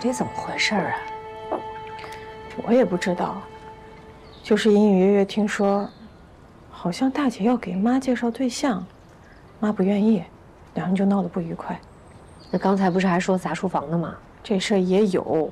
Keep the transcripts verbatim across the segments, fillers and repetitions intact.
底怎么回事啊？ 我也不知道，就是隐隐约约听说，好像大姐要给妈介绍对象，妈不愿意，两人就闹得不愉快。 那刚才不是还说砸书房的吗？ 这事儿也有，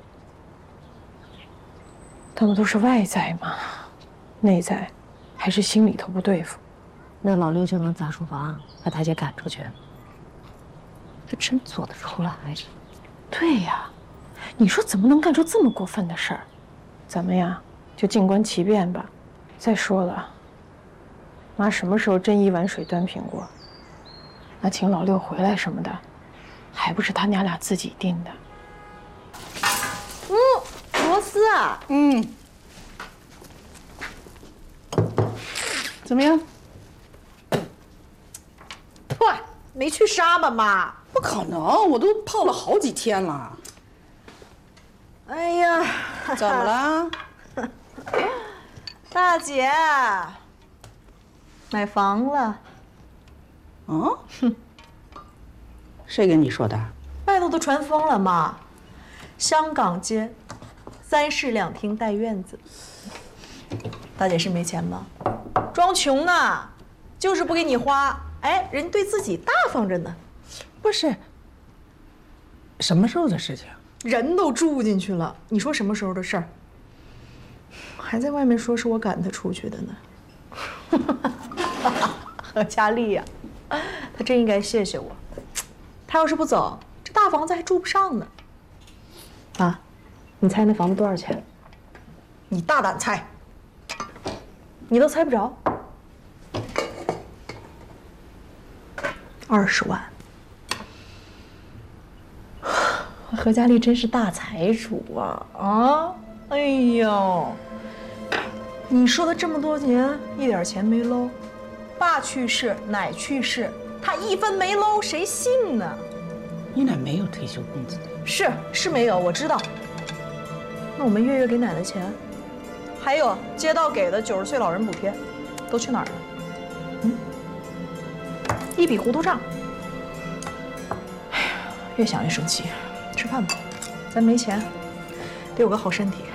他们都是外在嘛，内在还是心里头不对付。 那老六就能砸书房，把大姐赶出去？这真做得出来？ 对呀，你说怎么能干出这么过分的事儿？咱们呀，就静观其变吧。再说了，妈什么时候真一碗水端平过？那请老六回来什么的，还不是他娘俩自己定的。 嗯，螺丝啊， 嗯，怎么样？ 哇，没去杀吧，妈？ 不可能，我都泡了好几天了。 哎呀， 怎么了？ 大姐，买房了。 嗯？哼，谁跟你说的？ 外头都传疯了，妈。香港街，三室两厅带院子。大姐是没钱吗？装穷呢，就是不给你花。哎，人对自己大方着呢。 不是，什么时候的事情？ 人都住进去了，你说什么时候的事儿？还在外面说是我赶他出去的呢。何佳丽呀，他真应该谢谢我。他要是不走，这大房子还住不上呢。 啊，你猜那房子多少钱？ 你大胆猜，你都猜不着。二十万。何佳丽真是大财主啊！啊，哎呦，你说他这么多年一点钱没搂，爸去世，奶去世，他一分没搂，谁信呢？ 你奶没有退休工资的？ 是是没有，我知道。那我们月月给奶奶钱，还有街道给的九十岁老人补贴，都去哪儿了？嗯，一笔糊涂账。哎呀，越想越生气。吃饭吧，咱没钱，得有个好身体。